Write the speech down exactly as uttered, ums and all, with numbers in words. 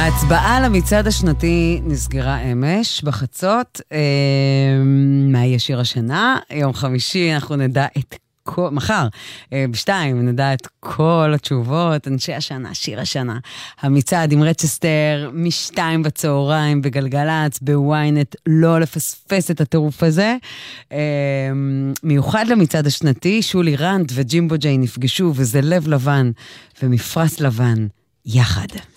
ההצבעה למצעד השנתי נסגרה אמש בחצות. מה יהיה שיר השנה? יום חמישי אנחנו נדע את כל, מחר בשתיים נדע את כל התשובות, אנשי השנה, שיר השנה. המצעד עם רצ'סטר משתיים בצהריים בגלגלץ, בוויינט, לא לפספס את הטירוף הזה. מיוחד למצעד השנתי, שולי רנט וג'ימבו ג'יי נפגשו, וזה לב לבן ומפרס לבן יחד.